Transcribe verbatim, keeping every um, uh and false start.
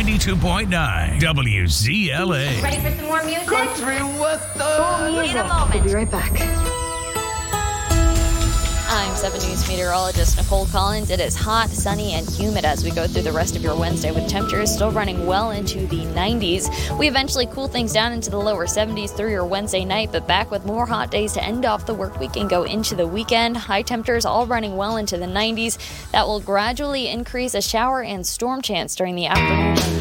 ninety-two point nine W Z L A. Ready for some more music? Country Western. In a moment. We'll be right back. I'm seven News meteorologist Nicole Collins. It is hot, sunny, and humid as we go through the rest of your Wednesday, with temperatures still running well into the nineties. We eventually cool things down into the lower seventies through your Wednesday night, but back with more hot days to end off the work week and go into the weekend. High temperatures all running well into the nineties. That will gradually increase a shower and storm chance during the afternoon.